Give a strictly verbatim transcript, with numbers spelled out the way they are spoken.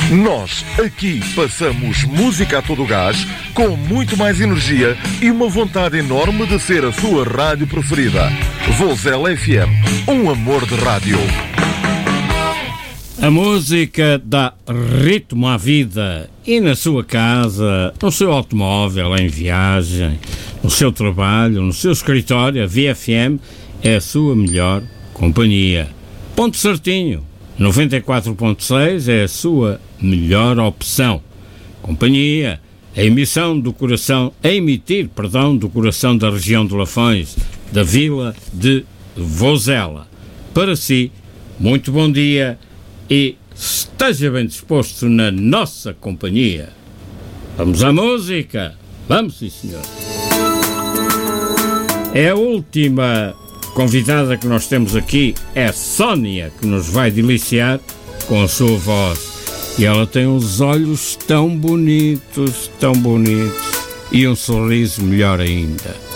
Nós aqui passamos música a todo gás, com muito mais energia e uma vontade enorme de ser a sua rádio preferida. Vozela F M, um amor de rádio. A música dá ritmo à vida e na sua casa, no seu automóvel, em viagem, no seu trabalho, no seu escritório, a V F M é a sua melhor companhia. Ponto certinho, noventa e quatro ponto seis é a sua melhor opção. Companhia, a emissão do coração, a emitir, perdão, do coração da região de Lafões, da vila de Vozela. Para si, muito bom dia e esteja bem disposto na nossa companhia. Vamos à música? Vamos, sim, senhor. É a última convidada que nós temos aqui, é Sónia, que nos vai deliciar com a sua voz. E ela tem uns olhos tão bonitos, tão bonitos, e um sorriso melhor ainda.